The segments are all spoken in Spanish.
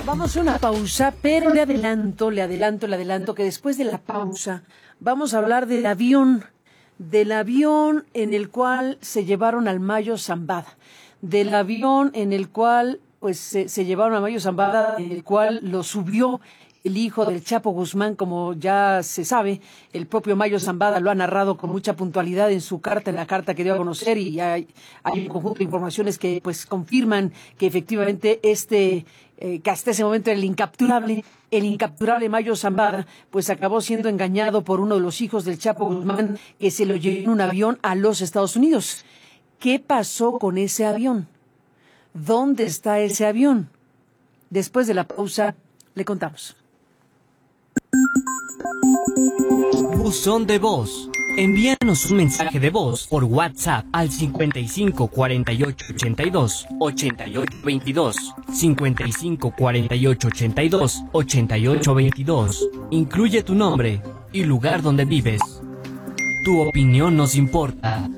Vamos a una pausa, pero le adelanto que después de la pausa vamos a hablar del avión en el cual se llevaron al Mayo Zambada, del avión en el cual se llevaron a Mayo Zambada, en el cual lo subió el hijo del Chapo Guzmán, como ya se sabe. El propio Mayo Zambada lo ha narrado con mucha puntualidad en su carta, en la carta que dio a conocer, y hay un conjunto de informaciones que confirman que efectivamente que hasta ese momento el incapturable Mayo Zambada, acabó siendo engañado por uno de los hijos del Chapo Guzmán, que se lo llevó en un avión a los Estados Unidos. ¿Qué pasó con ese avión? ¿Dónde está ese avión? Después de la pausa le contamos. Buzón de voz. Envíanos un mensaje de voz por WhatsApp al 55 48 82 88 22, 55 48 82 88 22. Incluye tu nombre y lugar donde vives. Tu opinión nos importa.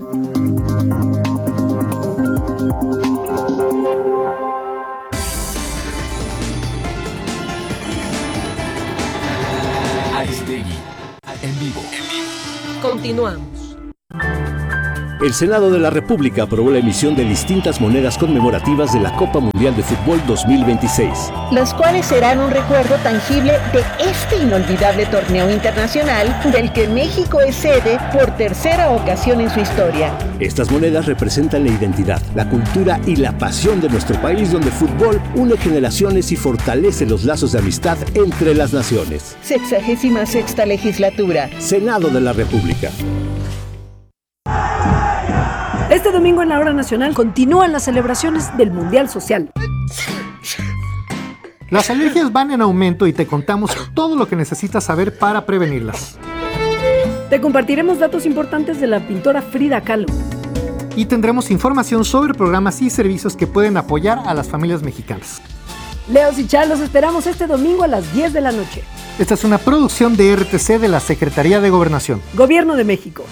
Aristegui, en vivo. Continuamos. El Senado de la República aprobó la emisión de distintas monedas conmemorativas de la Copa Mundial de Fútbol 2026. Las cuales serán un recuerdo tangible de este inolvidable torneo internacional del que México es sede por tercera ocasión en su historia. Estas monedas representan la identidad, la cultura y la pasión de nuestro país, donde el fútbol une generaciones y fortalece los lazos de amistad entre las naciones. 66ª legislatura. Senado de la República. Este domingo en la Hora Nacional continúan las celebraciones del Mundial Social. Las alergias van en aumento y te contamos todo lo que necesitas saber para prevenirlas. Te compartiremos datos importantes de la pintora Frida Kahlo. Y tendremos información sobre programas y servicios que pueden apoyar a las familias mexicanas. Leos y Char, los esperamos este domingo a las 10 de la noche. Esta es una producción de RTC de la Secretaría de Gobernación. Gobierno de México.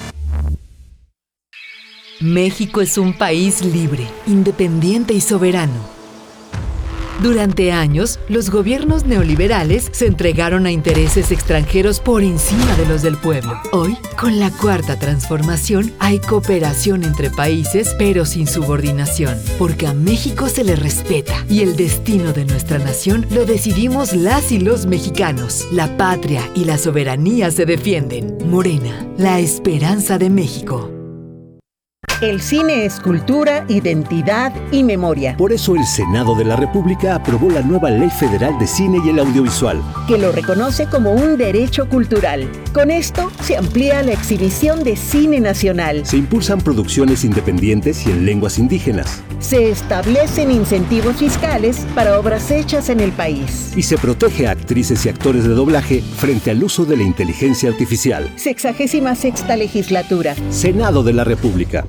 México es un país libre, independiente y soberano. Durante años, los gobiernos neoliberales se entregaron a intereses extranjeros por encima de los del pueblo. Hoy, con la Cuarta Transformación, hay cooperación entre países, pero sin subordinación, porque a México se le respeta y el destino de nuestra nación lo decidimos las y los mexicanos. La patria y la soberanía se defienden. Morena, la esperanza de México. El cine es cultura, identidad y memoria. Por eso el Senado de la República aprobó la nueva Ley Federal de Cine y el Audiovisual, que lo reconoce como un derecho cultural. Con esto se amplía la exhibición de cine nacional. Se impulsan producciones independientes y en lenguas indígenas. Se establecen incentivos fiscales para obras hechas en el país. Y se protege a actrices y actores de doblaje frente al uso de la inteligencia artificial. 66ª legislatura. Senado de la República.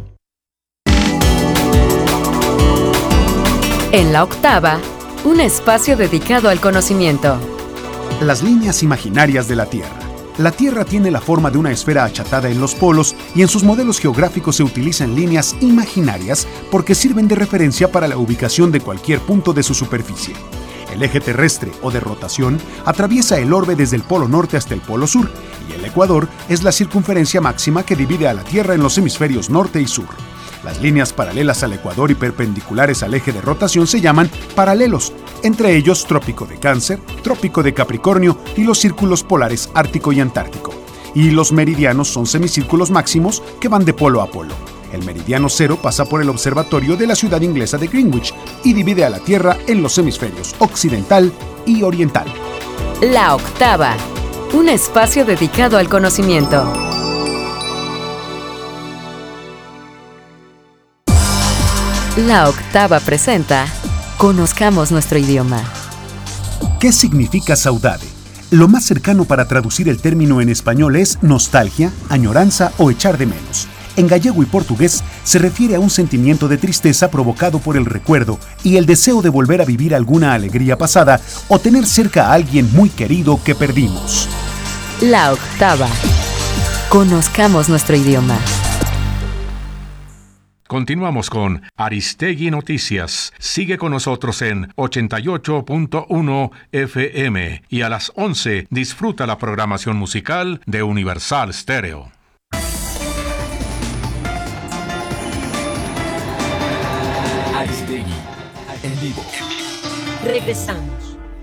En la octava, un espacio dedicado al conocimiento. Las líneas imaginarias de la Tierra. La Tierra tiene la forma de una esfera achatada en los polos y en sus modelos geográficos se utilizan líneas imaginarias porque sirven de referencia para la ubicación de cualquier punto de su superficie. El eje terrestre o de rotación atraviesa el orbe desde el polo norte hasta el polo sur y el ecuador es la circunferencia máxima que divide a la Tierra en los hemisferios norte y sur. Las líneas paralelas al ecuador y perpendiculares al eje de rotación se llaman paralelos, entre ellos Trópico de Cáncer, Trópico de Capricornio y los círculos polares Ártico y Antártico. Y los meridianos son semicírculos máximos que van de polo a polo. El meridiano cero pasa por el observatorio de la ciudad inglesa de Greenwich y divide a la Tierra en los hemisferios occidental y oriental. La octava, un espacio dedicado al conocimiento. La octava presenta Conozcamos nuestro idioma. ¿Qué significa saudade? Lo más cercano para traducir el término en español es nostalgia, añoranza o echar de menos. En gallego y portugués se refiere a un sentimiento de tristeza provocado por el recuerdo y el deseo de volver a vivir alguna alegría pasada o tener cerca a alguien muy querido que perdimos. La octava. Conozcamos nuestro idioma. Continuamos con Aristegui Noticias. Sigue con nosotros en 88.1 FM y a las 11 disfruta la programación musical de Universal Stereo. Aristegui en vivo. Regresamos.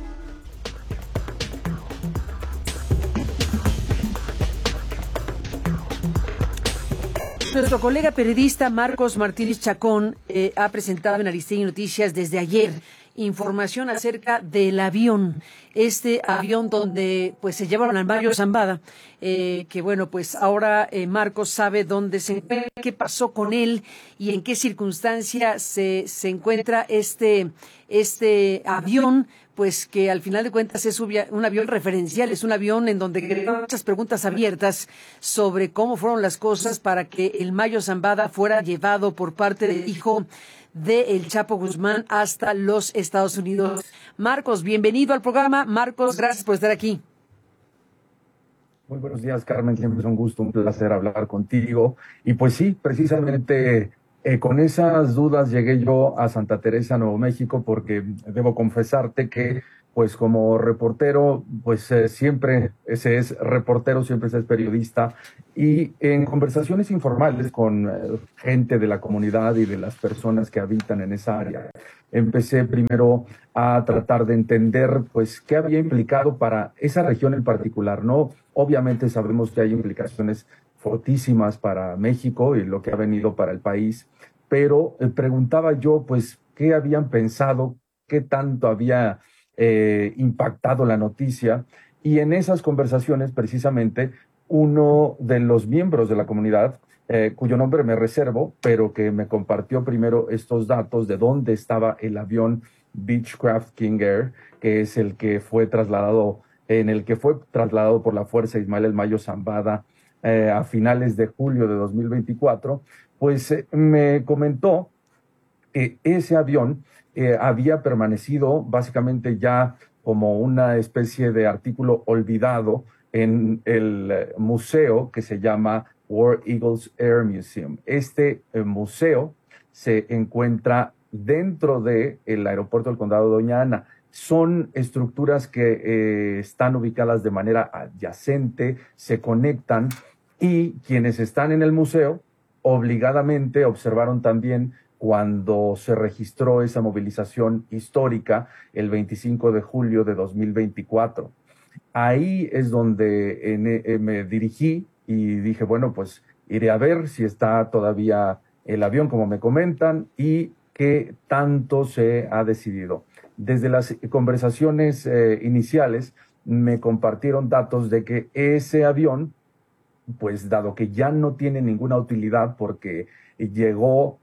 Nuestro colega periodista Marcos Martínez Chacón ha presentado en Aristegui Noticias desde ayer información acerca del avión, este avión donde pues se llevaron al Mayo Zambada, que bueno, pues ahora Marcos sabe dónde se encuentra, qué pasó con él y en qué circunstancia se encuentra este avión, pues que al final de cuentas es un avión referencial, es un avión en donde quedan muchas preguntas abiertas sobre cómo fueron las cosas para que el Mayo Zambada fuera llevado por parte del hijo de El Chapo Guzmán hasta los Estados Unidos. Marcos, bienvenido al programa. Marcos, gracias por estar aquí. Muy buenos días, Carmen. Siempre es un gusto, un placer hablar contigo. Y pues sí, precisamente con esas dudas llegué yo a Santa Teresa, Nuevo México, porque debo confesarte que pues como reportero, pues siempre se es reportero, siempre se es periodista, y en conversaciones informales con gente de la comunidad y de las personas que habitan en esa área, empecé primero a tratar de entender pues qué había implicado para esa región en particular, ¿no? Obviamente sabemos que hay implicaciones fortísimas para México y lo que ha venido para el país, pero preguntaba yo pues qué habían pensado, qué tanto había impactado la noticia, y en esas conversaciones precisamente uno de los miembros de la comunidad, cuyo nombre me reservo, pero que me compartió primero estos datos de dónde estaba el avión Beechcraft King Air, que es el que fue trasladado, por la Fuerza Ismael El Mayo Zambada a finales de julio de 2024, pues me comentó que ese avión había permanecido básicamente ya como una especie de artículo olvidado en el museo que se llama War Eagles Air Museum. Este museo se encuentra dentro del aeropuerto del Condado de Doña Ana. Son estructuras que están ubicadas de manera adyacente, se conectan, y quienes están en el museo obligadamente observaron también cuando se registró esa movilización histórica el 25 de julio de 2024. Ahí es donde me dirigí y dije, bueno, pues iré a ver si está todavía el avión, como me comentan, y qué tanto se ha decidido. Desde las conversaciones iniciales me compartieron datos de que ese avión, pues dado que ya no tiene ninguna utilidad porque llegó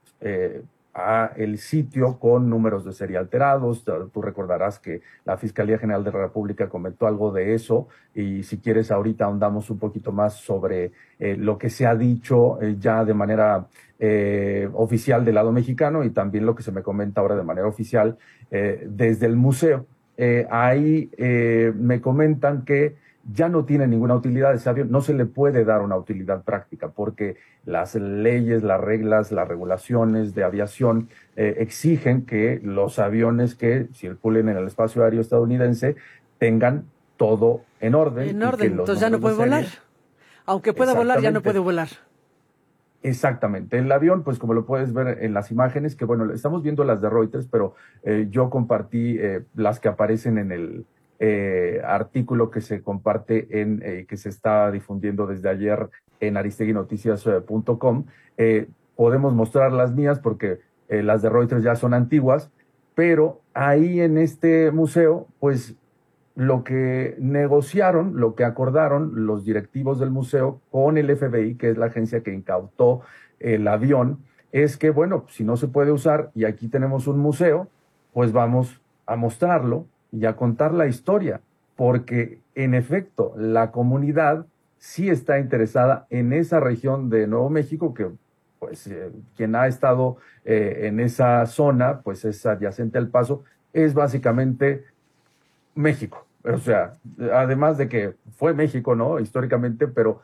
a el sitio con números de serie alterados. Tú recordarás que la Fiscalía General de la República comentó algo de eso, y si quieres ahorita ahondamos un poquito más sobre lo que se ha dicho ya de manera oficial del lado mexicano, y también lo que se me comenta ahora de manera oficial desde el museo. Ahí me comentan que ya no tiene ninguna utilidad ese avión, no se le puede dar una utilidad práctica porque las leyes, las reglas, las regulaciones de aviación exigen que los aviones que circulen en el espacio aéreo estadounidense tengan todo en orden. En orden, entonces ya no puede volar. Aunque pueda volar, ya no puede volar. Exactamente. El avión, pues como lo puedes ver en las imágenes, que bueno, estamos viendo las de Reuters, pero yo compartí las que aparecen en el artículo que se comparte que se está difundiendo desde ayer en aristeguinoticias.com. Podemos mostrar las mías porque las de Reuters ya son antiguas, pero ahí en este museo, pues lo que negociaron, lo que acordaron los directivos del museo con el FBI, que es la agencia que incautó el avión, es que, bueno, si no se puede usar y aquí tenemos un museo, pues vamos a mostrarlo y a contar la historia, porque en efecto la comunidad sí está interesada en esa región de Nuevo México, que pues quien ha estado en esa zona, pues es adyacente al Paso, es básicamente México. O sea, además de que fue México, ¿no? Históricamente, pero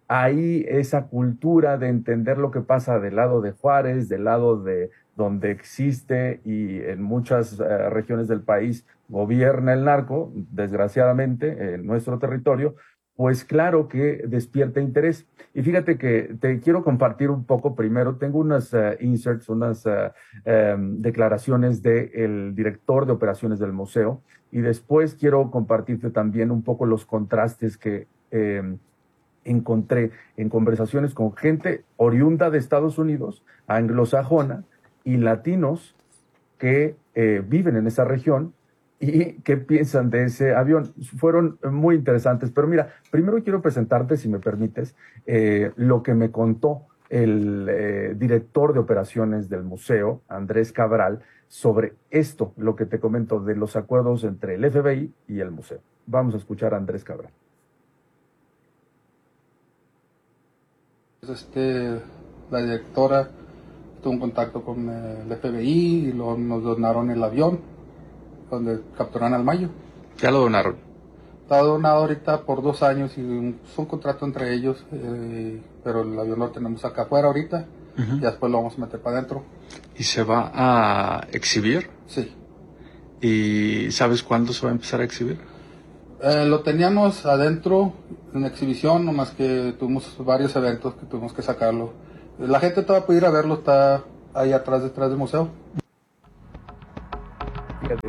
hay esa cultura de entender lo que pasa del lado de Juárez, del lado de donde existe y en muchas regiones del país gobierna el narco, desgraciadamente, en nuestro territorio, pues claro que despierta interés. Y fíjate que te quiero compartir un poco primero, tengo unas inserts, unas declaraciones del director de operaciones del museo, y después quiero compartirte también un poco los contrastes que encontré en conversaciones con gente oriunda de Estados Unidos, anglosajona, y latinos que viven en esa región y qué piensan de ese avión. Fueron muy interesantes, pero mira, primero quiero presentarte, si me permites, lo que me contó el director de operaciones del museo, Andrés Cabral, sobre esto, lo que te comento de los acuerdos entre el FBI y el museo. Vamos a escuchar a Andrés Cabral. La directora tuvo un contacto con el FBI y nos donaron el avión donde capturaron al Mayo. ¿Ya lo donaron? Está donado ahorita por 2 años y es un contrato entre ellos, pero el avión lo tenemos acá afuera ahorita y después lo vamos a meter para adentro. ¿Y se va a exhibir? Sí. ¿Y sabes cuándo se va a empezar a exhibir? Lo teníamos adentro en exhibición, nomás que tuvimos varios eventos que tuvimos que sacarlo. La gente todavía puede ir a verlo, está ahí atrás, detrás del museo. Fíjate,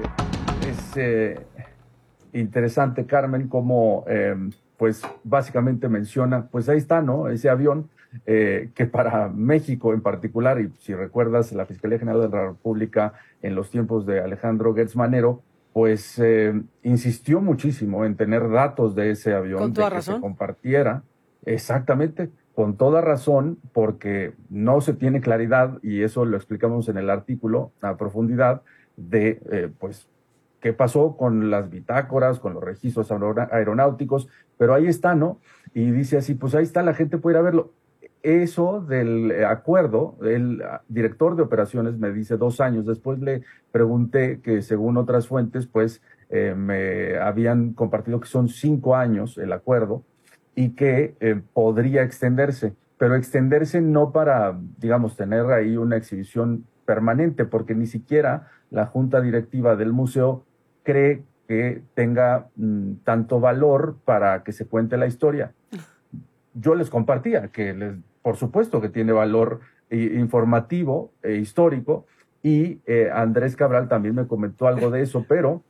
es interesante, Carmen, como pues básicamente menciona, pues ahí está, ¿no? Ese avión que para México en particular, y si recuerdas, la Fiscalía General de la República en los tiempos de Alejandro Gertz Manero, pues insistió muchísimo en tener datos de ese avión, con toda de que razón se compartiera. Exactamente, con toda razón, porque no se tiene claridad, y eso lo explicamos en el artículo a profundidad, de pues qué pasó con las bitácoras, con los registros aeronáuticos, pero ahí está, ¿no? Y dice así, pues ahí está, la gente puede ir a verlo. Eso del acuerdo, el director de operaciones me dice 2 años. Después le pregunté que según otras fuentes, pues me habían compartido que son 5 años el acuerdo y que podría extenderse, pero extenderse no para, digamos, tener ahí una exhibición permanente, porque ni siquiera la junta directiva del museo cree que tenga tanto valor para que se cuente la historia. Yo les compartía que por supuesto que tiene valor informativo e histórico, y Andrés Cabral también me comentó algo de eso, pero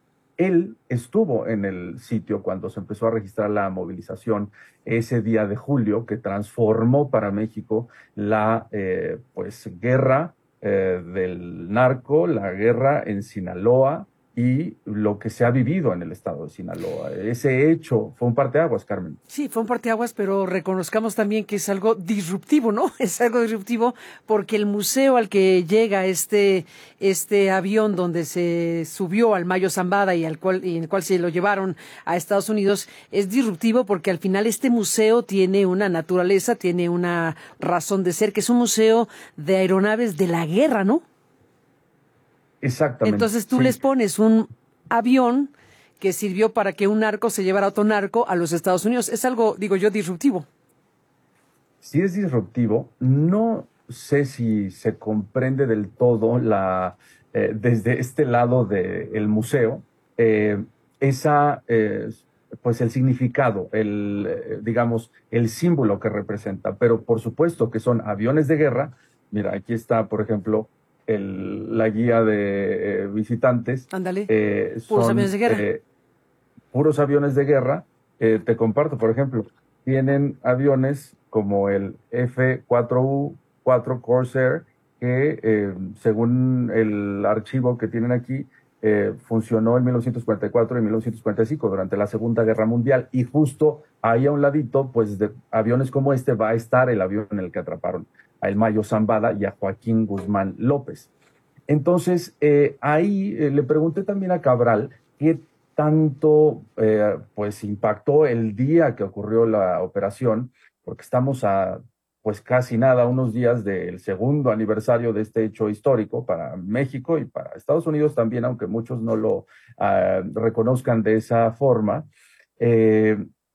él estuvo en el sitio cuando se empezó a registrar la movilización ese día de julio, que transformó para México la pues guerra del narco, la guerra en Sinaloa y lo que se ha vivido en el estado de Sinaloa. Ese hecho fue un parteaguas, Carmen. Sí, fue un parteaguas, pero reconozcamos también que es algo disruptivo, ¿no? Es algo disruptivo porque el museo al que llega este avión donde se subió al Mayo Zambada y en el cual se lo llevaron a Estados Unidos es disruptivo porque al final este museo tiene una naturaleza, tiene una razón de ser, que es un museo de aeronaves de la guerra, ¿no? Exactamente. Entonces tú les pones un avión que sirvió para que un narco se llevara a otro narco a los Estados Unidos. Es algo, digo yo, disruptivo. Sí es disruptivo. No sé si se comprende del todo desde este lado del museo pues el significado, digamos, el símbolo que representa. Pero por supuesto que son aviones de guerra. Mira, aquí está, por ejemplo, la guía de visitantes. Ándale, puros aviones de guerra. Puros aviones de guerra. Te comparto, por ejemplo, tienen aviones como el F-4U-4 Corsair, que según el archivo que tienen aquí, funcionó en 1944 y 1945 durante la Segunda Guerra Mundial, y justo ahí a un ladito, pues de aviones como este va a estar el avión en el que atraparon a el Mayo Zambada y a Joaquín Guzmán López. Entonces, ahí le pregunté también a Cabral qué tanto pues impactó el día que ocurrió la operación, porque estamos a pues casi nada, unos días del segundo aniversario de este hecho histórico para México y para Estados Unidos también, aunque muchos no lo reconozcan de esa forma.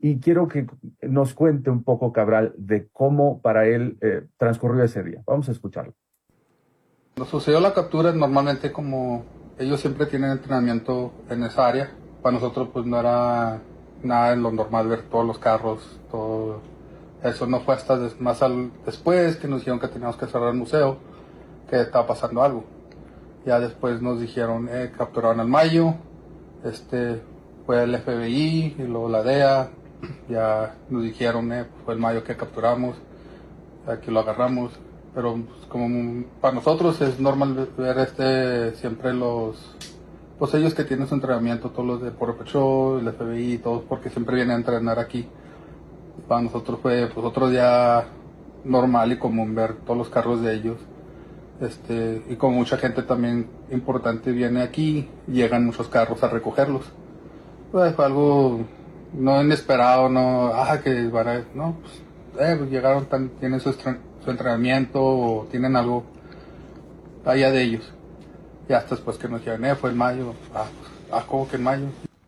Y quiero que nos cuente un poco, Cabral, de cómo para él transcurrió ese día. Vamos a escucharlo. Cuando sucedió la captura, normalmente como ellos siempre tienen entrenamiento en esa área, para nosotros pues no era nada en lo normal ver todos los carros, todo eso. No fue hasta después que nos dijeron que teníamos que cerrar el museo, que estaba pasando algo. Ya después nos dijeron, capturaron al Mayo, fue el FBI y luego la DEA. Ya nos dijeron, fue el Mayo que capturamos, aquí lo agarramos. Pero pues, como para nosotros es normal ver siempre pues ellos que tienen su entrenamiento, todos los de Border Patrol, el FBI, todos, porque siempre vienen a entrenar aquí. Para nosotros fue pues otro día normal y común ver todos los carros de ellos. Y como mucha gente también importante viene aquí, llegan muchos carros a recogerlos. Pues fue algo no inesperado, que van a, no, pues, llegaron, tienen su entrenamiento o tienen algo allá de ellos. Y hasta después que nos dijeron, fue en mayo, ¿cómo que en mayo?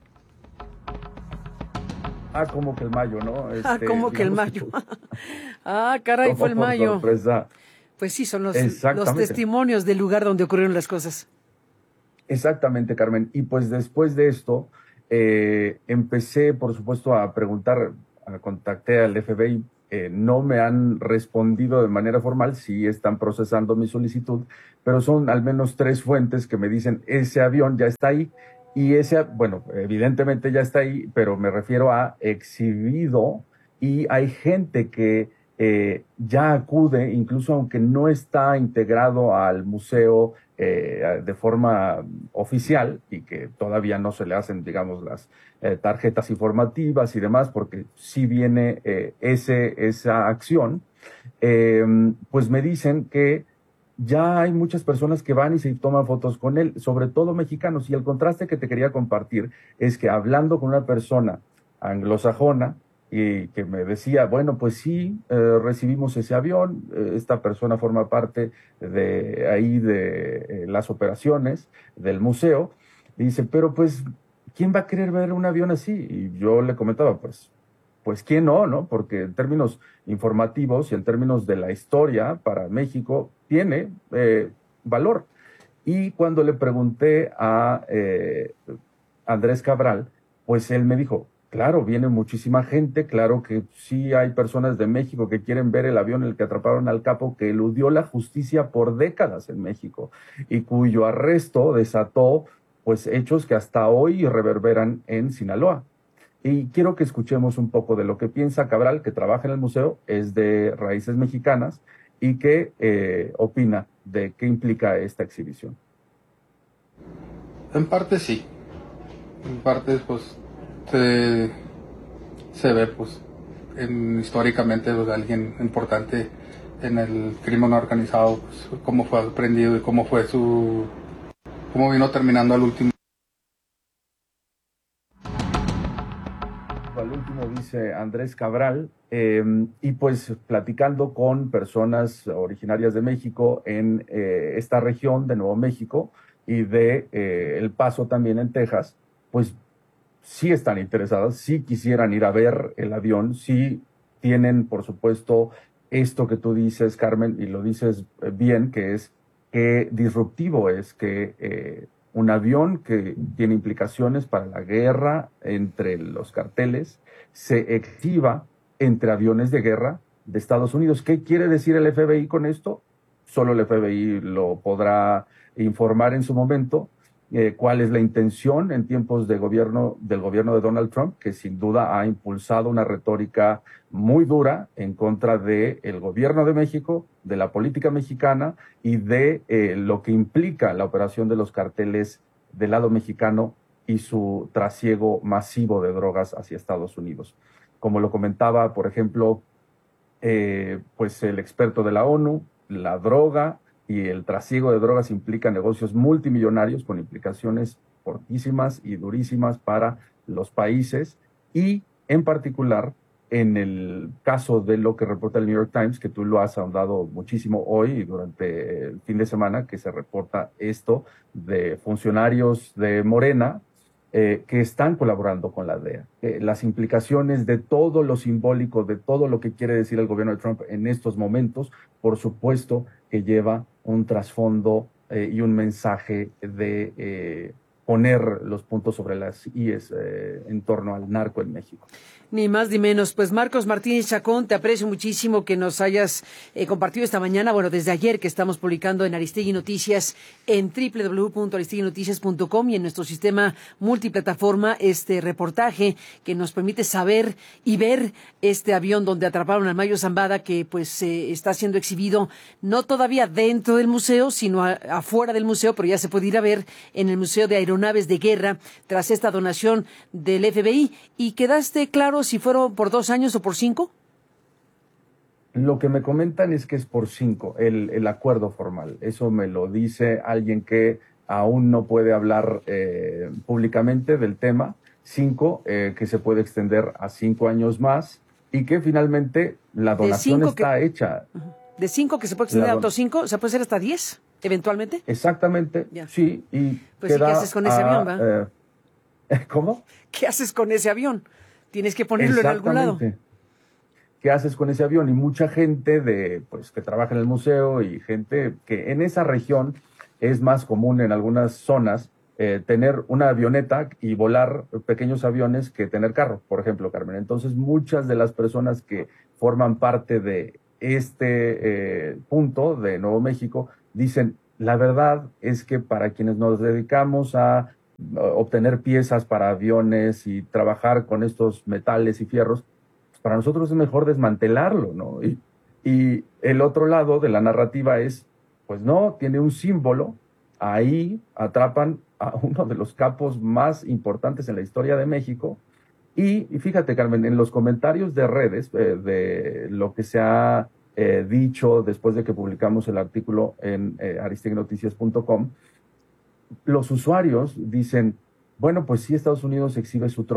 Como que el mayo, ¿no? ¿Cómo que el mayo? Caray, fue el mayo. Sorpresa. Pues sí, son los testimonios del lugar donde ocurrieron las cosas. Exactamente, Carmen. Y pues después de esto, empecé, por supuesto, a preguntar, contacté al FBI. No me han respondido de manera formal, sí están procesando mi solicitud, pero son al menos 3 fuentes que me dicen, ese avión ya está ahí, y evidentemente ya está ahí, pero me refiero a exhibido, y hay gente que ya acude, incluso aunque no está integrado al museo de forma oficial y que todavía no se le hacen, digamos, las tarjetas informativas y demás, porque sí viene esa acción, pues me dicen que ya hay muchas personas que van y se toman fotos con él, sobre todo mexicanos. Y el contraste que te quería compartir es que hablando con una persona anglosajona, y que me decía, bueno, pues sí, recibimos ese avión, esta persona forma parte de las operaciones del museo, dice, pero pues, ¿quién va a querer ver un avión así? Y yo le comentaba, pues ¿quién no? Porque en términos informativos y en términos de la historia para México tiene valor. Y cuando le pregunté a Andrés Cabral, pues él me dijo, claro, viene muchísima gente, claro que sí hay personas de México que quieren ver el avión en el que atraparon al capo, que eludió la justicia por décadas en México y cuyo arresto desató pues hechos que hasta hoy reverberan en Sinaloa. Y quiero que escuchemos un poco de lo que piensa Cabral, que trabaja en el museo, es de raíces mexicanas y que opina de qué implica esta exhibición. En parte sí, en parte pues se ve pues históricamente pues, alguien importante en el crimen organizado, pues, cómo fue aprendido y cómo vino terminando al último. Al último dice Andrés Cabral, y pues platicando con personas originarias de México en esta región de Nuevo México y de El Paso también en Texas, pues sí están interesadas, sí quisieran ir a ver el avión, sí tienen, por supuesto, esto que tú dices, Carmen, y lo dices bien, que es que disruptivo es que un avión que tiene implicaciones para la guerra entre los carteles se exhiba entre aviones de guerra de Estados Unidos. ¿Qué quiere decir el FBI con esto? Solo el FBI lo podrá informar en su momento. Cuál es la intención en tiempos del gobierno de Donald Trump, que sin duda ha impulsado una retórica muy dura en contra del gobierno de México, de la política mexicana y de lo que implica la operación de los carteles del lado mexicano y su trasiego masivo de drogas hacia Estados Unidos. Como lo comentaba, por ejemplo, pues el experto de la ONU, la droga y el trasiego de drogas implica negocios multimillonarios con implicaciones fortísimas y durísimas para los países y en particular en el caso de lo que reporta el New York Times, que tú lo has ahondado muchísimo hoy y durante el fin de semana, que se reporta esto de funcionarios de Morena que están colaborando con la DEA. Las implicaciones de todo lo simbólico, de todo lo que quiere decir el gobierno de Trump en estos momentos, por supuesto que lleva un trasfondo y un mensaje de poner los puntos sobre las IES en torno al narco en México. Ni más ni menos. Pues Marcos Martínez Chacón, te aprecio muchísimo que nos hayas compartido esta mañana, bueno, desde ayer que estamos publicando en Aristegui Noticias en www.aristeguinoticias.com y en nuestro sistema multiplataforma este reportaje que nos permite saber y ver este avión donde atraparon al Mayo Zambada, que pues está siendo exhibido no todavía dentro del museo, sino afuera del museo, pero ya se puede ir a ver en el Museo de Aeronaves de Guerra tras esta donación del FBI. ¿Y quedaste claro si fueron por 2 años o por 5? Lo que me comentan es que es por 5, el acuerdo formal. Eso me lo dice alguien que aún no puede hablar públicamente del tema. 5, que se puede extender a 5 años más y que finalmente la donación está hecha. De 5 que se puede extender a otros 5, ¿se puede hacer hasta 10 eventualmente? Exactamente, ya. Sí. Y pues ¿qué haces con ese avión, va? ¿Cómo? ¿Qué haces con ese avión? Tienes que ponerlo en algún lado. ¿Qué haces con ese avión? Y mucha gente que trabaja en el museo y gente que en esa región es más común en algunas zonas tener una avioneta y volar pequeños aviones que tener carro, por ejemplo, Carmen. Entonces, muchas de las personas que forman parte de este punto de Nuevo México dicen, la verdad es que para quienes nos dedicamos a obtener piezas para aviones y trabajar con estos metales y fierros, para nosotros es mejor desmantelarlo, ¿no? Y el otro lado de la narrativa es, pues no, tiene un símbolo, ahí atrapan a uno de los capos más importantes en la historia de México, y fíjate, Carmen, en los comentarios de redes, de lo que se ha dicho después de que publicamos el artículo en aristeguinoticias.com, los usuarios dicen, bueno, pues sí, Estados Unidos exhibe su